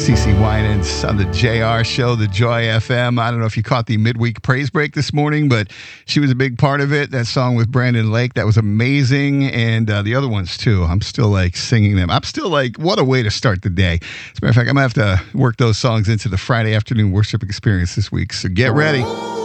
CeCe Winans on the JR show, the Joy FM. I don't know if you caught the midweek praise break this morning, but she was a big part of it. That song with Brandon Lake, that was amazing. And the other ones too. I'm still like singing them. I'm still like, what a way to start the day. As a matter of fact, I'm going to have to work those songs into the Friday afternoon worship experience this week. So get ready.